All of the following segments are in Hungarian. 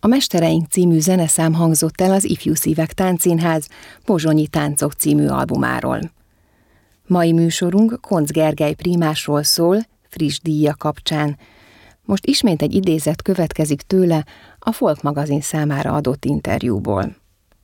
A Mestereink című zeneszám hangzott el az Ifjú Szívek Táncszínház Pozsonyi táncok című albumáról. Mai műsorunk Koncz Gergely prímásról szól, friss díja kapcsán. Most ismét egy idézet következik tőle a Folk magazin számára adott interjúból.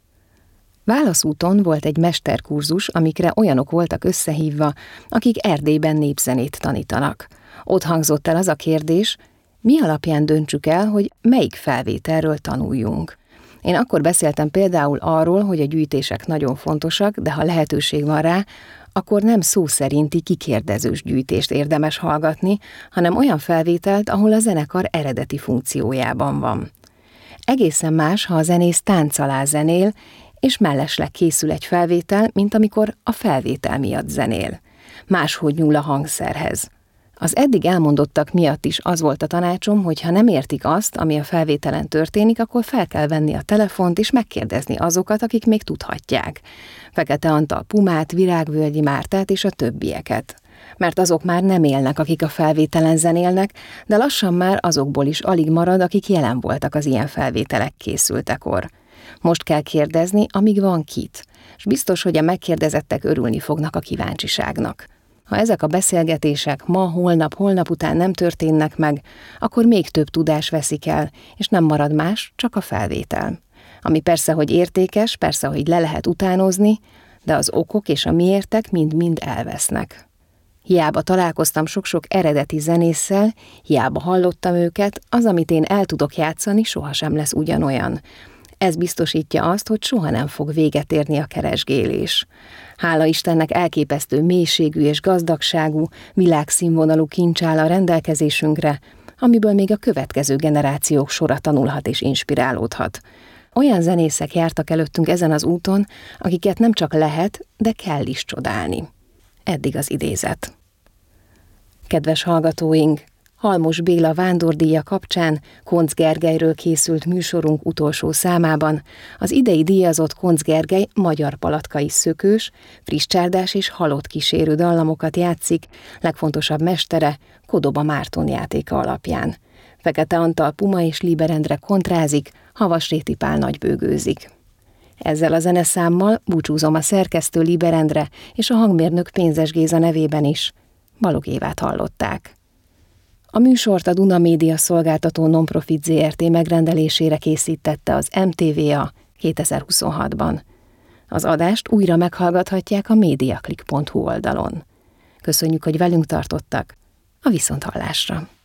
Válaszúton volt egy mesterkurzus, amikre olyanok voltak összehívva, akik Erdélyben népzenét tanítanak. Ott hangzott el az a kérdés, mi alapján döntsük el, hogy melyik felvételről tanuljunk. Én akkor beszéltem például arról, hogy a gyűjtések nagyon fontosak, de ha lehetőség van rá, akkor nem szó szerinti kikérdezős gyűjtést érdemes hallgatni, hanem olyan felvételt, ahol a zenekar eredeti funkciójában van. Egészen más, ha a zenész tánc alá zenél, és mellesleg készül egy felvétel, mint amikor a felvétel miatt zenél. Máshogy nyúl a hangszerhez. Az eddig elmondottak miatt is az volt a tanácsom, hogy ha nem értik azt, ami a felvételen történik, akkor fel kell venni a telefont és megkérdezni azokat, akik még tudhatják. Fekete Antal Pumát, Virágvölgyi Mártát és a többieket. Mert azok már nem élnek, akik a felvételen zenélnek, de lassan már azokból is alig marad, akik jelen voltak az ilyen felvételek készültekor. Most kell kérdezni, amíg van kit, és biztos, hogy a megkérdezettek örülni fognak a kíváncsiságnak. Ha ezek a beszélgetések ma, holnap után nem történnek meg, akkor még több tudás veszik el, és nem marad más, csak a felvétel. Ami persze, hogy értékes, persze, hogy le lehet utánozni, de az okok és a miértek mind-mind elvesznek. Hiába találkoztam sok-sok eredeti zenésszel, hiába hallottam őket, az, amit én el tudok játszani, sohasem lesz ugyanolyan. Ez biztosítja azt, hogy soha nem fog véget érni a keresgélés. Hála Istennek elképesztő mélységű és gazdagságú, világszínvonalú kincs áll a rendelkezésünkre, amiből még a következő generációk sora tanulhat és inspirálódhat. Olyan zenészek jártak előttünk ezen az úton, akiket nem csak lehet, de kell is csodálni. Eddig az idézet. Kedves hallgatóink! Halmos Béla vándordíja kapcsán Koncz Gergelyről készült műsorunk utolsó számában az idei díjazott Koncz Gergely magyar palatkai szökős, friss csárdás és halott kísérő dallamokat játszik, legfontosabb mestere Kodoba Márton játéka alapján. Fekete Antal Puma és Lieber Endre kontrázik, Havasréti Pál nagybőgőzik. Ezzel a zeneszámmal búcsúzom a szerkesztő Lieber Endre és a hangmérnök Pénzes Géza nevében is. Balogh Évát hallották. A műsort a Duna Média szolgáltató Nonprofit Zrt. Megrendelésére készítette az MTVA 2026-ban. Az adást újra meghallgathatják a mediaclick.hu oldalon. Köszönjük, hogy velünk tartottak, a viszonthallásra!